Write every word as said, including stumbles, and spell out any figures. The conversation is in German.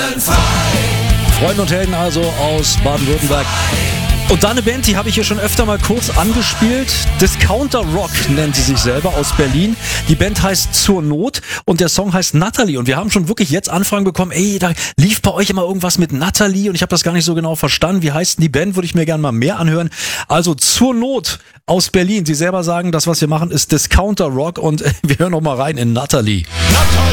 Freunde und Helden also aus Baden-Württemberg. Und dann eine Band, die habe ich hier schon öfter mal kurz angespielt. Discounter Rock nennt sie sich selber, aus Berlin. Die Band heißt Zur Not und der Song heißt Natalie. Und wir haben schon wirklich jetzt Anfragen bekommen, ey, da lief bei euch immer irgendwas mit Natalie und ich habe das gar nicht so genau verstanden. Wie heißt denn die Band? Würde ich mir gerne mal mehr anhören. Also Zur Not aus Berlin. Sie selber sagen, das, was wir machen, ist Discounter Rock und wir hören noch mal rein in Natalie.